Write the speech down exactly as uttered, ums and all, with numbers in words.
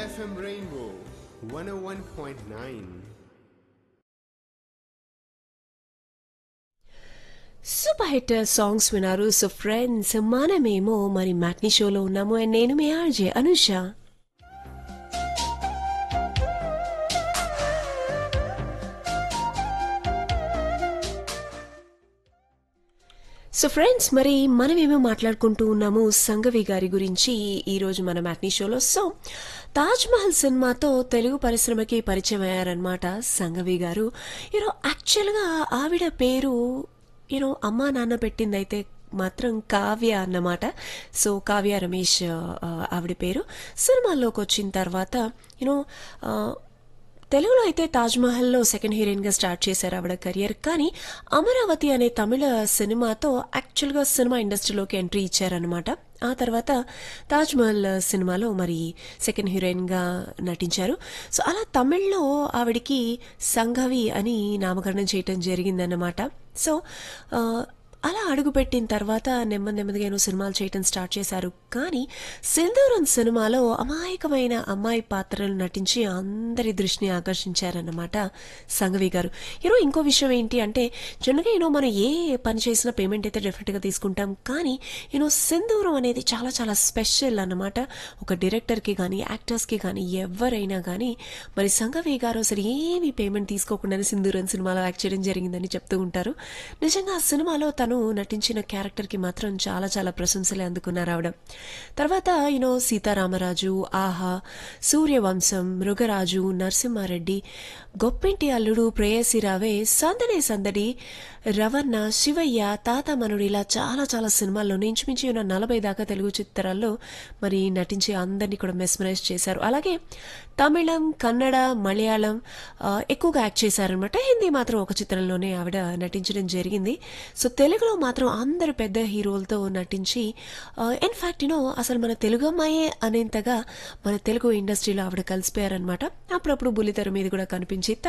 F M Rainbow one oh one point nine. Super hit songs విన్నారు. So friends, మనమేమో మరి matinee షోలో ఉన్నాము. అండ్ నేను మీ ఆర్జే అనుష. సో ఫ్రెండ్స్, మరి మనమేమో మాట్లాడుకుంటూ ఉన్నాము సంఘవి గారి గురించి ఈరోజు మన మ్యాట్నీ షోలో. సో తాజ్ మహల్ సినిమాతో తెలుగు పరిశ్రమకి పరిచయం అయ్యారనమాట సంఘవి గారు. యూనో యాక్చువల్గా ఆవిడ పేరు యూనో అమ్మా నాన్న పెట్టిందైతే మాత్రం కావ్య అన్నమాట. సో కావ్య రమేష్ ఆవిడ పేరు. సినిమాల్లోకి వచ్చిన తర్వాత యూనో తెలుగులో అయితే తాజ్మహల్లో సెకండ్ హీరోయిన్గా స్టార్ట్ చేశారు ఆవిడ కెరియర్. కానీ అమరావతి అనే తమిళ సినిమాతో యాక్చువల్గా సినిమా ఇండస్ట్రీలోకి ఎంట్రీ ఇచ్చారనమాట. ఆ తర్వాత తాజ్మహల్ సినిమాలో మరి సెకండ్ హీరోయిన్గా నటించారు. సో అలా తమిళ్లో ఆవిడికి సంఘవి అని నామకరణం చేయటం జరిగిందన్నమాట. సో అలా అడుగుపెట్టిన తర్వాత నెమ్మది నెమ్మదిగా ఏమో సినిమాలు చేయటం స్టార్ట్ చేశారు. కానీ సింధూరం సినిమాలో అమాయకమైన అమ్మాయి పాత్రలు నటించి అందరి దృష్టిని ఆకర్షించారన్నమాట సంఘవి గారు. ఈరోజు ఇంకో విషయం ఏంటి అంటే, జనరల్గా యూనో మనం ఏ పని చేసినా పేమెంట్ అయితే డెఫినెట్గా తీసుకుంటాం. కానీ యూనో సింధూరం అనేది చాలా చాలా స్పెషల్ అన్నమాట. ఒక డైరెక్టర్కి కానీ యాక్టర్స్కి కానీ ఎవరైనా కానీ మరి సంఘవి గారు అసలు ఏమీ పేమెంట్ తీసుకోకుండానే సింధూరం సినిమాలో యాక్ట్ చేయడం జరిగిందని చెప్తూ ఉంటారు. నిజంగా ఆ సినిమాలో తను నటించిన క్యారెక్టర్కి మాత్రం చాలా చాలా ప్రశంసలే అందుకున్నారు ఆవిడ. తర్వాత యూనో సీతారామరాజు, ఆహా, సూర్యవంశం, మృగరాజు, నరసింహారెడ్డి, గొప్పింటి అల్లుడు, ప్రేయసి రావే, సందడే సందడి, రవణ, శివయ్య, తాత మనుడు, ఇలా చాలా చాలా సినిమాల్లో ఇంచుమించు ఉన్న నలభై దాకా తెలుగు చిత్రాల్లో మరి నటించి అందరినీ కూడా మెస్మరైజ్ చేశారు. అలాగే తమిళం, కన్నడ, మలయాళం ఎక్కువగా యాక్ట్ చేశారనమాట. హిందీ మాత్రం ఒక చిత్రంలోనే ఆవిడ నటించడం జరిగింది. సో తెలుగులో మాత్రం అందరు పెద్ద హీరోలతో నటించి ఇన్ఫ్యాక్ట్ యూనో అసలు మన తెలుగు అమ్మాయే అనేంతగా మన తెలుగు ఇండస్ట్రీలో ఆవిడ కలిసిపోయారనమాట. అప్పుడప్పుడు బుల్లితెర మీద కూడా కనిపించి